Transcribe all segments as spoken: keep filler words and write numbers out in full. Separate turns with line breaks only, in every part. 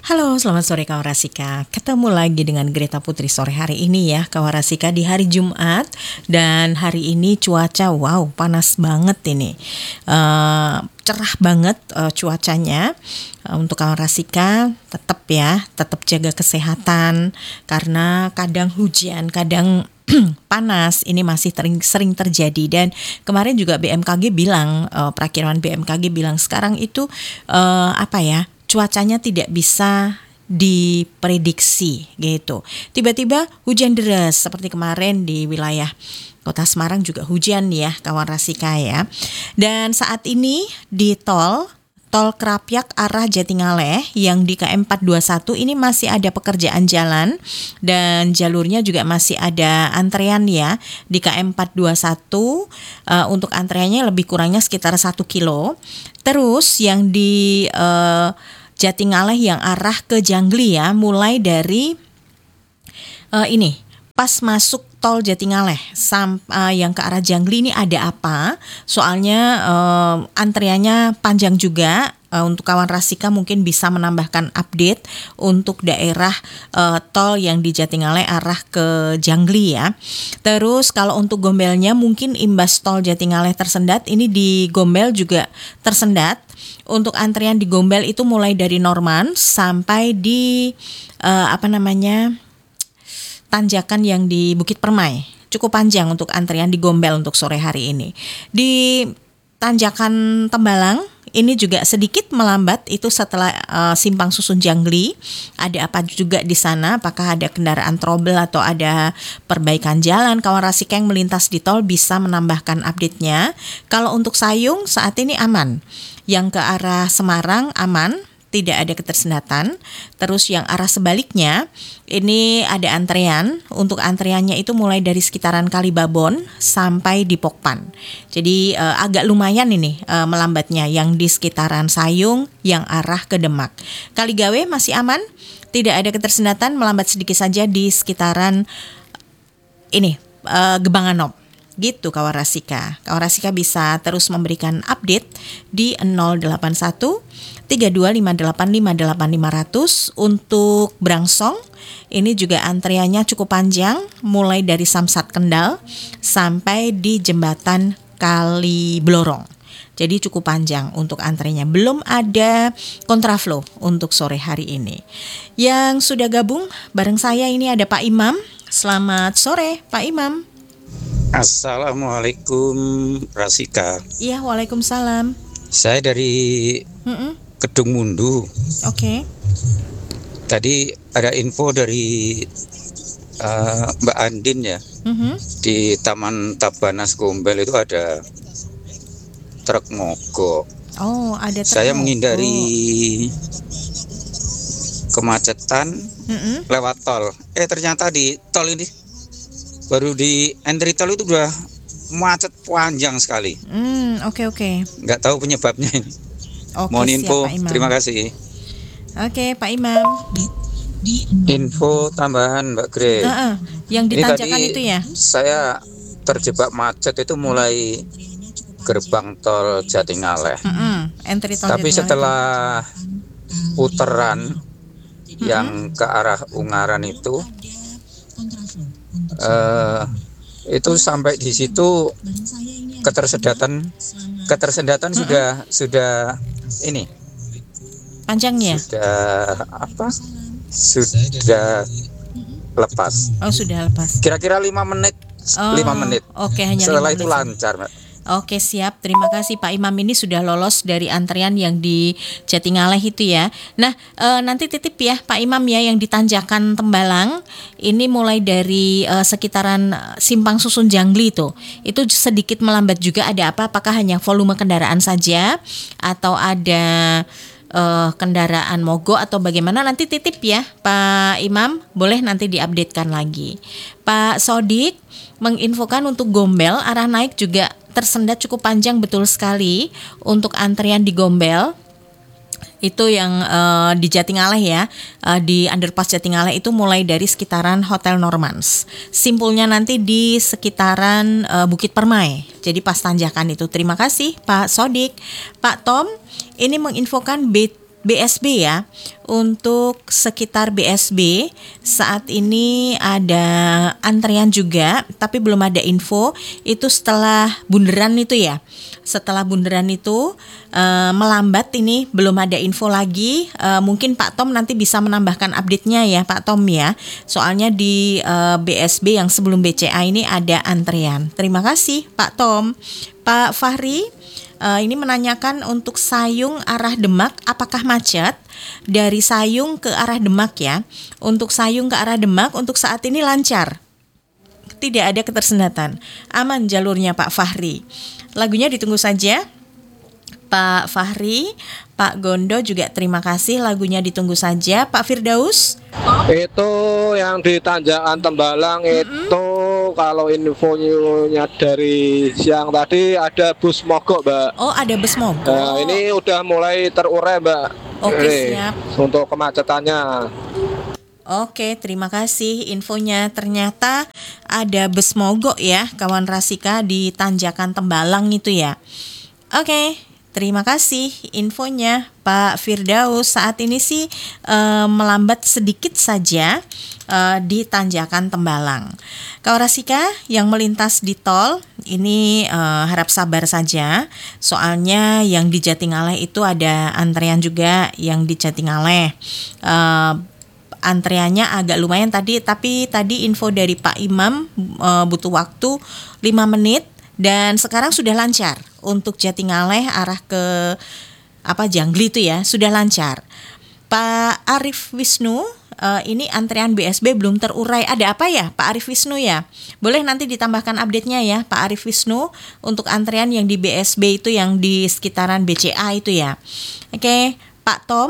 Halo, selamat sore Kak Rasika. Ketemu lagi dengan Greta Putri sore hari ini ya Kak Rasika, di hari Jumat. Dan hari ini cuaca wow panas banget ini, uh, cerah banget uh, cuacanya. uh, Untuk Kak Rasika tetap ya, tetap jaga kesehatan. Karena kadang hujan, kadang panas, ini masih tering, sering terjadi. Dan kemarin juga B M K G bilang, uh, perakiraan B M K G bilang sekarang itu uh, apa ya, cuacanya tidak bisa diprediksi gitu. Tiba-tiba hujan deras seperti kemarin di wilayah Kota Semarang juga hujan ya kawan Rasika ya. Dan saat ini di tol Tol Krapyak arah Jatingaleh yang di K M empat dua satu ini masih ada pekerjaan jalan dan jalurnya juga masih ada antrean ya di K M empat dua satu. Uh, untuk antreannya lebih kurangnya sekitar satu kilo. Terus yang di uh, Jatingaleh yang arah ke Jangli ya, mulai dari uh, ini pas masuk tol Jatingaleh sam, uh, yang ke arah Jangli ini ada apa? Soalnya uh, antriannya panjang juga. Uh, untuk kawan Rasika mungkin bisa menambahkan update untuk daerah uh, tol yang di Jatingaleh arah ke Jangli ya. Terus kalau untuk Gombelnya mungkin imbas tol Jatingaleh tersendat, ini di Gombel juga tersendat. Untuk antrian di Gombel itu mulai dari Norman sampai di uh, apa namanya tanjakan yang di Bukit Permai. Cukup panjang untuk antrian di Gombel untuk sore hari ini. Di tanjakan Tembalang ini juga sedikit melambat, itu setelah uh, simpang susun Jangli. Ada apa juga di sana? Apakah ada kendaraan trouble atau ada perbaikan jalan? Kawan Rasika yang melintas di tol bisa menambahkan update-nya. Kalau untuk Sayung saat ini aman. Yang ke arah Semarang aman, tidak ada ketersendatan. Terus yang arah sebaliknya ini ada antrean. Untuk antreannya itu mulai dari sekitaran Kalibabon sampai di Pokpan. Jadi uh, agak lumayan ini uh, melambatnya yang di sekitaran Sayung yang arah ke Demak. Kaligawe masih aman, tidak ada ketersendatan, melambat sedikit saja di sekitaran ini uh, Gebanganop. Gitu kawan Rasika. Kawan Rasika bisa terus memberikan update di nol delapan satu tiga dua lima delapan lima delapan lima nol nol. Untuk Brangsong ini juga antriannya cukup panjang, mulai dari Samsat Kendal sampai di jembatan Kali Blorong. Jadi cukup panjang untuk antriannya. Belum ada kontraflow untuk sore hari ini. Yang sudah gabung bareng saya ini ada Pak Imam. Selamat sore Pak Imam.
Assalamualaikum Rasika.
Iya, waalaikumsalam.
Saya dari Mm-mm. Kedung Mundu.
Oke. Okay.
Tadi ada info dari uh, Mbak Andin ya. Mm-hmm. Di Taman Tabanas Gombel itu ada truk mogok.
Oh, ada truk.
Saya menghindari kemacetan Mm-mm. lewat tol. Eh ternyata di tol ini baru di entry tol itu udah macet panjang sekali.
Hmm, oke okay, oke. Okay.
Nggak tahu penyebabnya ini. Okay, mohon info.
Siap,
terima kasih.
Oke, okay, Pak Imam.
Info tambahan Mbak Gre.
Uh-uh, yang ditanjakan itu ya.
Saya terjebak macet itu mulai gerbang tol Jatingaleh. Uh-uh, entry tol Tapi Jatingaleh setelah itu. Puteran uh-uh. yang ke arah Ungaran itu. Uh, itu sampai di situ ketersedatan ketersedatan mm-hmm. sudah sudah ini
panjangnya
sudah apa sudah lepas.
Oh sudah lepas.
Kira-kira lima menit
oh,
lima menit.
Oke, hanya
setelah
lima
itu
menit.
Lancar, Mbak.
Oke, siap. Terima kasih Pak Imam, ini sudah lolos dari antrian yang di Jatingaleh itu ya. Nah, e, nanti titip ya Pak Imam ya, yang di tanjakan Tembalang ini mulai dari e, sekitaran simpang susun Jangli itu. Itu sedikit melambat juga, ada apa? Apakah hanya volume kendaraan saja atau ada e, kendaraan mogok atau bagaimana? Nanti titip ya Pak Imam, boleh nanti diupdatekan lagi. Pak Sodik menginfokan untuk Gombel arah naik juga tersendat cukup panjang, betul sekali. Untuk antrian di Gombel itu yang uh, di Jatingaleh ya, uh, di underpass Jatingaleh itu mulai dari sekitaran Hotel Normans. Simpulnya nanti di sekitaran uh, Bukit Permai. Jadi pas tanjakan itu. Terima kasih Pak Sodik. Pak Tom ini menginfokan B B S B ya. Untuk sekitar B S B saat ini ada antrian juga, tapi belum ada info. Itu setelah bundaran itu ya. Setelah bundaran itu uh, melambat ini belum ada info lagi. Uh, mungkin Pak Tom nanti bisa menambahkan update-nya ya Pak Tom ya. Soalnya di uh, B S B yang sebelum B C A ini ada antrian. Terima kasih Pak Tom. Pak Fahri uh, ini menanyakan untuk Sayung arah Demak apakah macet? Dari Sayung ke arah Demak ya. Untuk Sayung ke arah Demak untuk saat ini lancar. Tidak ada ketersendatan. Aman jalurnya Pak Fahri. Lagunya ditunggu saja. Pak Fahri, Pak Gondo juga terima kasih, lagunya ditunggu saja. Pak Firdaus?
Itu yang di Tanjakan Tembalang mm-hmm. itu kalau infonya dari siang tadi ada bus mogok, Mbak.
Oh, ada bus mogok.
Nah, ini udah mulai terurai, Mbak.
Oke,
ini,
siap.
Untuk kemacetannya.
Oke, terima kasih infonya. Ternyata ada bus mogok ya, kawan Rasika di Tanjakan Tembalang itu ya. Oke, terima kasih infonya Pak Firdaus. Saat ini sih uh, melambat sedikit saja uh, di Tanjakan Tembalang. Kawan Rasika yang melintas di tol ini uh, harap sabar saja. Soalnya yang di Jatingaleh itu ada antrean juga yang di Jatingaleh. Uh, Antreannya agak lumayan tadi, tapi tadi info dari Pak Imam uh, butuh waktu lima menit dan sekarang sudah lancar untuk Jatingaleh arah ke apa Jangli itu ya, sudah lancar. Pak Arif Wisnu, uh, ini antrean B S B belum terurai. Ada apa ya Pak Arif Wisnu ya? Boleh nanti ditambahkan update-nya ya Pak Arif Wisnu untuk antrean yang di B S B itu yang di sekitaran B C A itu ya. Oke, Pak Tom.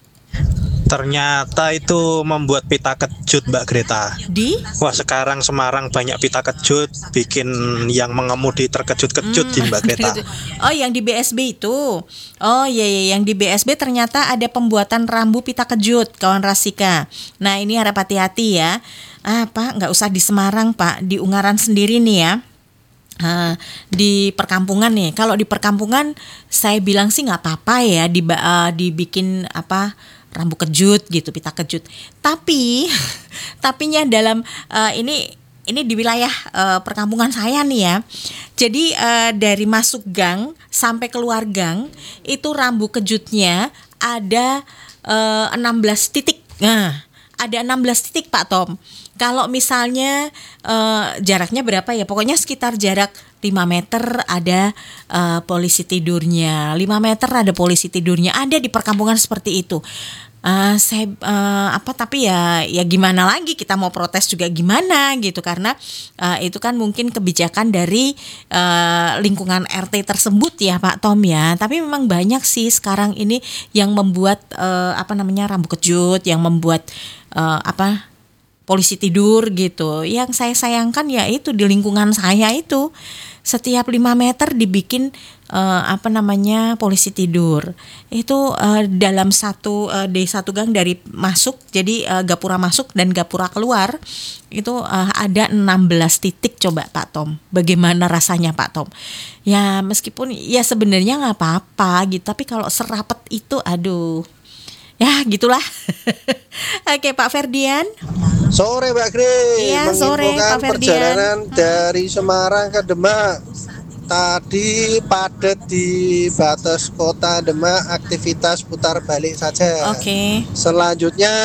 Ternyata itu membuat pita kejut Mbak Greta.
Di?
Wah, sekarang Semarang banyak pita kejut, bikin yang mengemudi terkejut-kejut hmm. di Mbak Greta.
Oh, yang di B S B itu. Oh iya, iya, yang di B S B ternyata ada pembuatan rambu pita kejut, kawan Rasika. Nah, ini harap hati-hati ya. Ah, Pak, nggak usah di Semarang, Pak, di Ungaran sendiri nih ya. Uh, di perkampungan nih. Kalau di perkampungan saya bilang sih nggak apa-apa ya di uh, dibikin apa rambu kejut gitu, pita kejut. Tapi tapinya dalam uh, ini ini di wilayah uh, perkampungan saya nih ya. Jadi uh, dari masuk gang sampai keluar gang itu rambu kejutnya ada uh, enam belas titik. Nah, ada enam belas titik Pak Tom. Kalau misalnya uh, jaraknya berapa ya? Pokoknya sekitar jarak lima meter ada uh, polisi tidurnya. lima meter ada polisi tidurnya. Ada di perkampungan seperti itu. Uh, saya uh, apa tapi ya ya gimana lagi, kita mau protes juga gimana gitu, karena uh, itu kan mungkin kebijakan dari uh, lingkungan R T tersebut ya Pak Tom ya. Tapi memang banyak sih sekarang ini yang membuat uh, apa namanya rambu kejut, yang membuat uh, apa polisi tidur gitu. Yang saya sayangkan ya itu di lingkungan saya itu setiap lima meter dibikin uh, apa namanya polisi tidur. Itu uh, dalam satu uh, di satu gang dari masuk, jadi uh, gapura masuk dan gapura keluar itu uh, ada enam belas titik. Coba Pak Tom, bagaimana rasanya Pak Tom? Ya meskipun ya sebenarnya nggak apa-apa gitu, tapi kalau serapet itu aduh. Ya gitulah. Oke Pak Ferdian.
Sore Mbak Gre,
iya, sore, Pak
perjalanan dari Semarang ke Demak. Tadi padat di batas kota Demak, aktivitas putar balik saja.
Oke. Okay.
Selanjutnya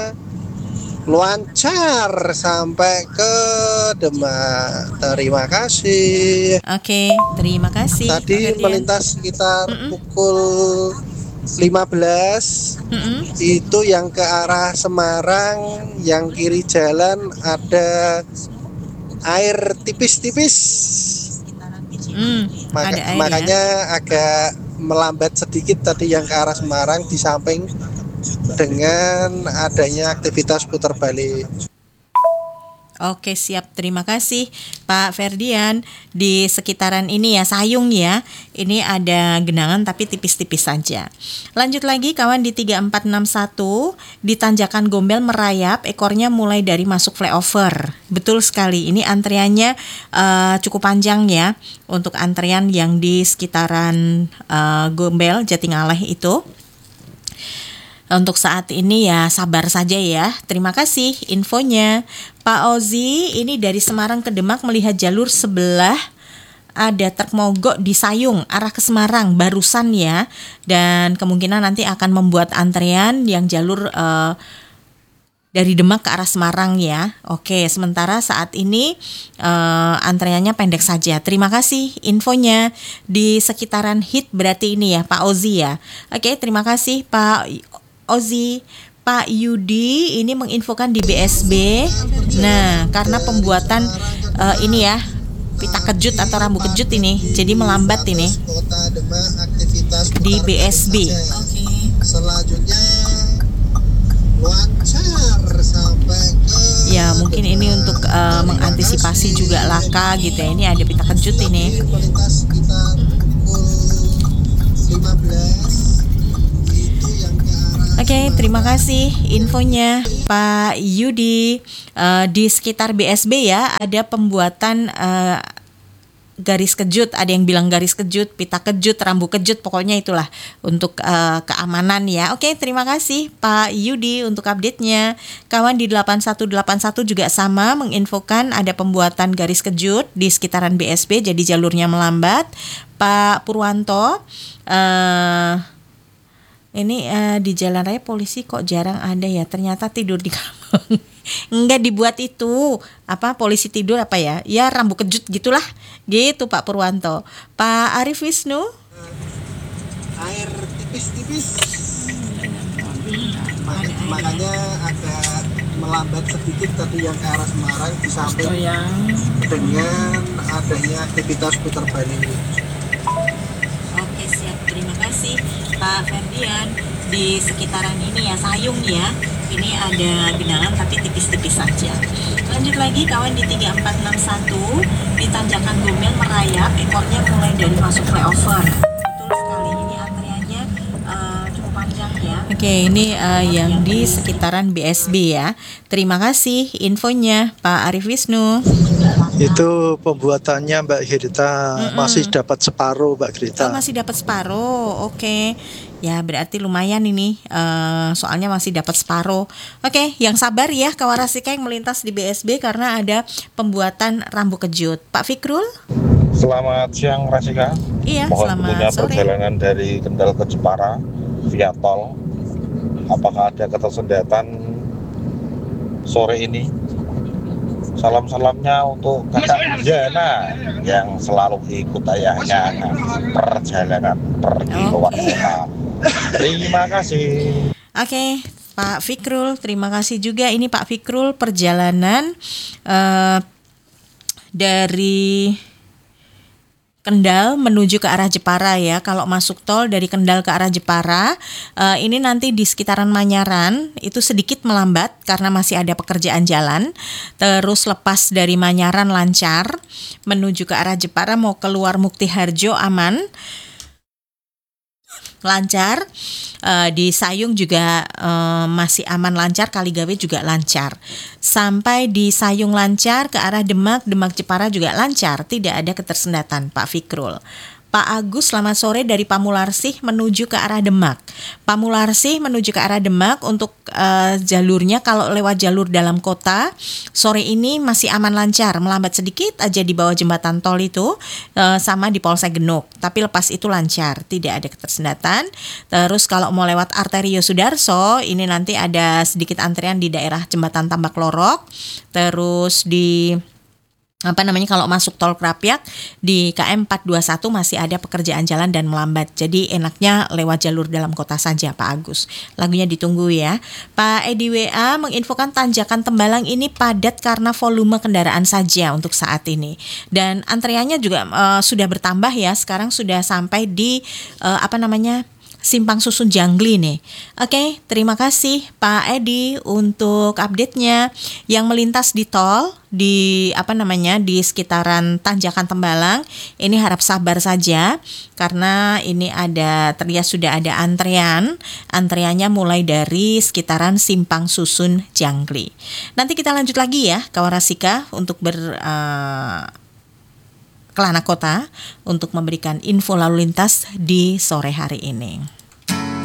lancar sampai ke Demak. Terima kasih.
Oke, okay, terima kasih.
Tadi melintas sekitar Mm-mm. pukul lima belas mm-hmm. itu yang ke arah Semarang, yang kiri jalan ada air tipis-tipis. Mm, Maka, air, makanya ya? Agak melambat sedikit tadi yang ke arah Semarang di samping dengan adanya aktivitas putar balik.
Oke, siap, terima kasih Pak Ferdian. Di sekitaran ini ya Sayung ya, ini ada genangan tapi tipis-tipis saja. Lanjut lagi kawan di tiga empat enam satu di Tanjakan Gombel merayap, ekornya mulai dari masuk flyover. Betul sekali, ini antriannya uh, cukup panjang ya untuk antrian yang di sekitaran uh, Gombel Jatingaleh itu. Untuk saat ini ya sabar saja ya. Terima kasih infonya. Pak Ozi, ini dari Semarang ke Demak melihat jalur sebelah ada truk mogok di Sayung arah ke Semarang barusan ya, dan kemungkinan nanti akan membuat antrean yang jalur uh, dari Demak ke arah Semarang ya. Oke, sementara saat ini uh, antreannya pendek saja. Terima kasih infonya di sekitaran Hit berarti ini ya Pak Ozi ya. Oke, terima kasih Pak Ozi. Pak Yudi ini menginfokan di B S B. Nah, karena pembuatan uh, ini ya pita kejut atau rambu kejut ini, jadi melambat ini di B S B.
Selanjutnya lancar sampai ke
ya mungkin ini untuk uh, mengantisipasi juga laka gitu ya. Ini ada pita kejut ini.
melintas sekitar pukul lima belas itu yang ke arah
Oke, okay, terima kasih infonya Pak Yudi. Uh, di sekitar B S B ya ada pembuatan uh, garis kejut, ada yang bilang garis kejut, pita kejut, rambu kejut, pokoknya itulah untuk uh, keamanan ya. Oke, terima kasih Pak Yudi untuk update-nya. Kawan di delapan satu delapan satu juga sama menginfokan ada pembuatan garis kejut di sekitaran B S B, jadi jalurnya melambat. Pak Purwanto, uh, ini uh, di jalan raya polisi kok jarang ada ya, ternyata tidur di kamar. Enggak dibuat itu apa polisi tidur apa ya ya rambu kejut gitulah gitu Pak Purwanto. Pak Arif Wisnu,
air tipis-tipis makanya agak melambat sedikit tadi yang ke arah Semarang di samping
oh ya.
dengan adanya aktivitas putar balik ini.
Oke, siap, terima kasih Pak Ferdian. Di sekitaran ini ya Sayung ya, ini ada genangan tapi tipis-tipis saja. Lanjut lagi kawan di tiga empat enam satu di Tanjakan Gomel merayap, ekornya mulai dari masuk flyover. Betul sekali, ini antriannya uh, cukup panjang ya. Oke, ini uh, yang di sekitaran B S B ya. Terima kasih infonya Pak Arif Wisnu.
Itu pembuatannya Mbak Grita
Mm-mm.
masih dapat separuh Mbak Grita.
Oh, masih dapat separuh. Oke. Ya berarti lumayan ini, uh, soalnya masih dapat separuh. Oke, yang sabar ya Kawarasika yang melintas di B S B karena ada pembuatan rambu kejut. Pak Fikrul?
Selamat siang Rasika.
Iya,
Mohon
selamat
tentunya
sore.
perjalanan dari Kendal ke Jepara via tol. Apakah ada ketersendatan sore ini? Salam-salamnya untuk kakak Jana yang selalu ikut ayahnya perjalanan pergi ke luar kota. Terima kasih.
Oke, Pak Fikrul, terima kasih juga. Ini Pak Fikrul perjalanan uh, dari Kendal menuju ke arah Jepara ya. Kalau masuk tol dari Kendal ke arah Jepara, uh, ini nanti di sekitaran Manyaran itu sedikit melambat karena masih ada pekerjaan jalan. Terus lepas dari Manyaran lancar menuju ke arah Jepara, mau keluar Mukti Harjo aman, lancar. Uh, di Sayung juga uh, masih aman lancar, Kaligawe juga lancar. Sampai di Sayung lancar ke arah Demak, Demak Jepara juga lancar, tidak ada ketersendatan Pak Fikrul. Pak Agus, selamat sore dari Pamularsih menuju ke arah Demak. Pamularsih menuju ke arah Demak untuk uh, jalurnya kalau lewat jalur dalam kota sore ini masih aman lancar, melambat sedikit aja di bawah jembatan tol itu uh, sama di Polsek Genuk. Tapi lepas itu lancar, tidak ada ketersendatan. Terus kalau mau lewat Arterio Sudarso ini nanti ada sedikit antrean di daerah jembatan Tambak Lorok. Terus di apa namanya kalau masuk tol Krapyak di K M empat dua satu masih ada pekerjaan jalan dan melambat. Jadi enaknya lewat jalur dalam kota saja Pak Agus. Lagunya ditunggu ya. Pak Edi W A menginfokan Tanjakan Tembalang ini padat karena volume kendaraan saja untuk saat ini. Dan antreannya juga uh, sudah bertambah ya. Sekarang sudah sampai di uh, apa namanya? Simpang Susun Jangli nih. Oke, terima kasih Pak Edi untuk update-nya. Yang melintas di tol di apa namanya di sekitaran Tanjakan Tembalang ini harap sabar saja karena ini ada terlihat sudah ada antrean. Antreannya mulai dari sekitaran Simpang Susun Jangli. Nanti kita lanjut lagi ya Kawarasika untuk ber uh, Kelana Kota untuk memberikan info lalu lintas di sore hari ini.